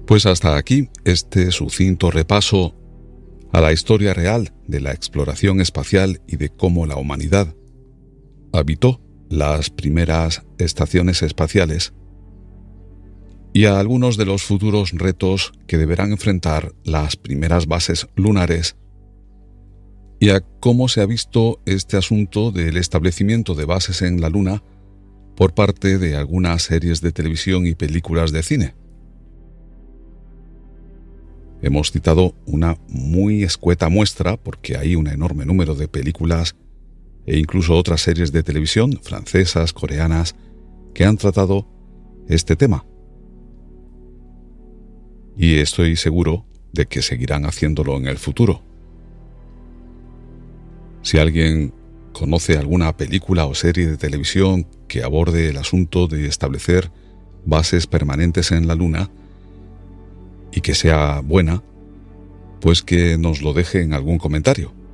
Pues hasta aquí este sucinto repaso a la historia real de la exploración espacial y de cómo la humanidad habitó las primeras estaciones espaciales y a algunos de los futuros retos que deberán enfrentar las primeras bases lunares y a cómo se ha visto este asunto del establecimiento de bases en la Luna por parte de algunas series de televisión y películas de cine. Hemos citado una muy escueta muestra porque hay un enorme número de películas e incluso otras series de televisión francesas, coreanas, que han tratado este tema. Y estoy seguro de que seguirán haciéndolo en el futuro. Si alguien conoce alguna película o serie de televisión que aborde el asunto de establecer bases permanentes en la Luna y que sea buena, pues que nos lo deje en algún comentario.